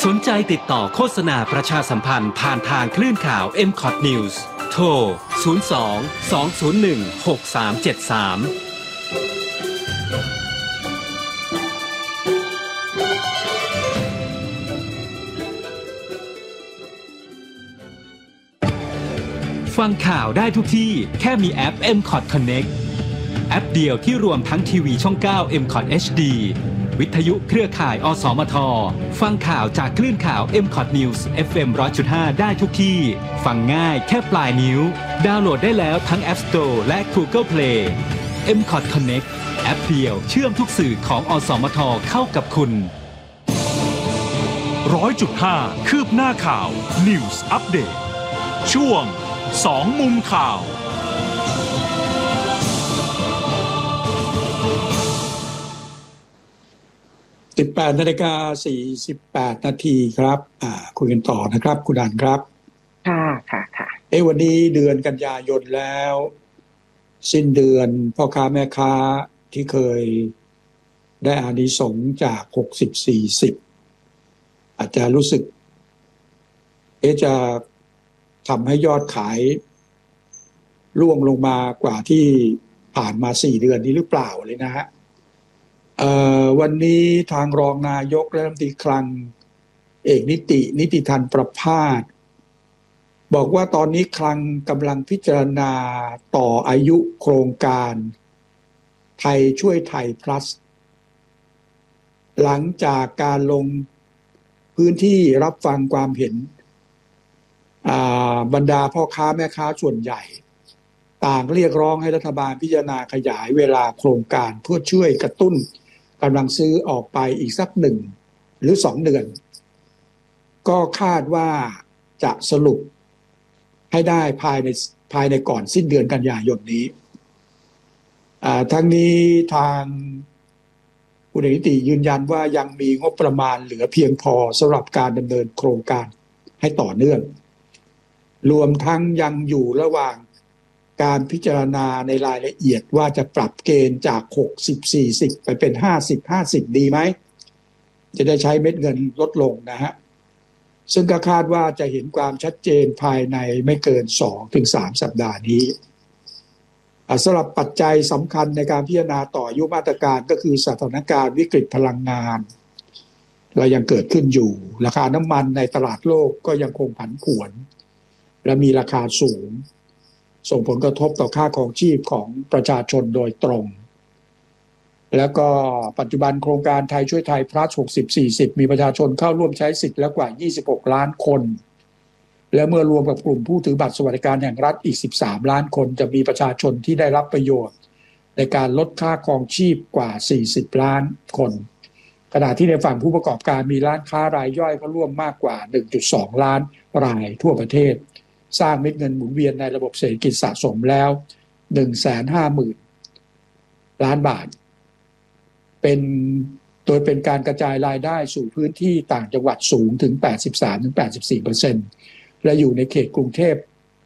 สนใจติดต่อโฆษณาประชาสัมพันธ์ผ่านทางคลื่นข่าว MCOT News โทร 02-201-6373ฟังข่าวได้ทุกที่แค่มีแอป MCOT Connect แอปเดียวที่รวมทั้งทีวีช่อง 9 MCOT HD วิทยุเครือข่ายอสมทฟังข่าวจากคลื่นข่าว MCOT News FM 100.5 ได้ทุกที่ฟังง่ายแค่ปลายนิ้วดาวน์โหลดได้แล้วทั้ง App Store และ Google Play MCOT Connect แอปเดียวเชื่อมทุกสื่อของอสมทเข้ากับคุณ 100.5 คืบหน้าข่าว News Update ช่วง2 มุมข่าว 18:48 นาทีครับคุยกันต่อนะครับคุณอันครับค่ะวันนี้เดือนกันยายนแล้วสิ้นเดือนพ่อค้าแม่ค้าที่เคยได้อานิสงส์จาก60-40อาจจะรู้สึกจะทำให้ยอดขายร่วงลงมากว่าที่ผ่านมา4 เดือนนี้หรือเปล่าเลยนะฮะวันนี้ทางรองนายกและรัฐมนตรีคลังเอกนิติธันประภาสบอกว่าตอนนี้คลังกำลังพิจารณาต่ออายุโครงการไทยช่วยไทย plus หลังจากการลงพื้นที่รับฟังความเห็นบรรดาพ่อค้าแม่ค้าส่วนใหญ่ต่างเรียกร้องให้รัฐบาลพิจารณาขยายเวลาโครงการเพื่อช่วยกระตุ้นกำลังซื้อออกไปอีกสัก1 หรือ 2 เดือนก็คาดว่าจะสรุปให้ได้ภายในก่อนสิ้นเดือนกันยายนนี้ทั้งนี้ทางคุณนิติยืนยันว่ายังมีงบประมาณเหลือเพียงพอสำหรับการดำเนินโครงการให้ต่อเนื่องรวมทั้งยังอยู่ระหว่างการพิจารณาในรายละเอียดว่าจะปรับเกณฑ์จาก60-40ไปเป็น50-50ดีไหมจะได้ใช้เม็ดเงินลดลงนะฮะซึ่งก็คาดว่าจะเห็นความชัดเจนภายในไม่เกิน 2-3 สัปดาห์นี้สำหรับปัจจัยสำคัญในการพิจารณาต่ออายุมาตรการก็คือสถานการณ์วิกฤตพลังงานเรายังเกิดขึ้นอยู่ราคาน้ำมันในตลาดโลกก็ยังคงผันผวนและมีราคาสูงส่งผลกระทบต่อค่าครองชีพของประชาชนโดยตรงแล้วก็ปัจจุบันโครงการไทยช่วยไทย plus 60-40มีประชาชนเข้าร่วมใช้สิทธิ์แล้วกว่า26 ล้านคนและเมื่อรวมกับกลุ่มผู้ถือบัตรสวัสดิการแห่งรัฐอีก13 ล้านคนจะมีประชาชนที่ได้รับประโยชน์ในการลดค่าครองชีพกว่า40 ล้านคนขณะที่ในฝั่งผู้ประกอบการมีร้านค้ารายย่อยก็ร่วมมากกว่า 1.2 ล้านรายทั่วประเทศสร้างเม็ดเงินหมุนเวียนในระบบเศรษฐกิจสะสมแล้ว 150,000 ล้านบาทโดยเป็นการกระจายรายได้สู่พื้นที่ต่างจังหวัดสูงถึง 83-84% และอยู่ในเขตกรุงเทพ